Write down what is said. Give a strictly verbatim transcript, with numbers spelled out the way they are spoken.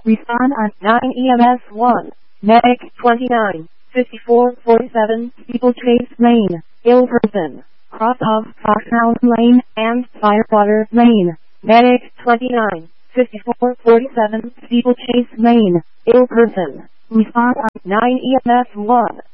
Respond on nine E M S one. Medic twenty-nine, fifty-four forty-seven, Steeplechase Lane, ill person. Cross of Foxhound Lane and Firewater Lane. Medic twenty-nine, fifty-four forty-seven, Steeplechase Lane, ill person. Respond on nine E M S one.